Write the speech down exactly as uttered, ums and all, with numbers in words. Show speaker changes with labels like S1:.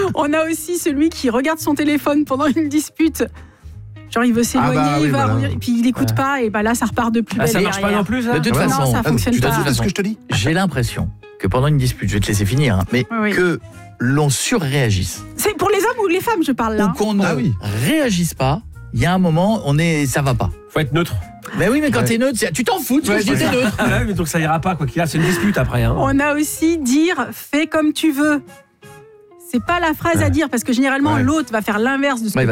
S1: On a aussi celui qui regarde son téléphone pendant une dispute. Genre il veut s'éloigner,
S2: Ah bah oui,
S1: il va
S2: voilà.
S1: revenir, et puis il n'écoute
S3: Ouais.
S1: pas, et bah là ça repart de plus
S4: Ah,
S1: belle
S4: ça marche pas
S1: derrière.
S4: non plus, ça
S3: De toute
S1: Non,
S3: façon,
S1: ça
S2: Ah,
S1: fonctionne
S2: tu
S1: pas.
S2: t'as vu ce que je te dis?
S3: j'ai l'impression que pendant une dispute, je vais te laisser finir, hein, mais
S1: Oui, oui.
S3: que l'on surréagisse
S1: C'est pour les hommes ou les femmes, je parle là.
S3: ou qu'on ne
S2: Ah oui.
S3: réagisse pas. Il y a un moment, on est, ça va pas.
S4: Faut être neutre.
S3: Mais oui, mais quand
S2: Ouais.
S3: t'es neutre, c'est- tu t'en fous, tu
S4: Ouais,
S3: dis t'es
S4: c'est ça.
S3: neutre.
S4: Ah ouais, mais donc ça ira pas, quoi qu'il y a. C'est une dispute après. Hein.
S1: On a aussi dire fais comme tu veux. C'est pas la phrase à dire parce que généralement
S2: Ouais.
S1: l'autre va faire l'inverse de ce
S3: Ouais,
S1: que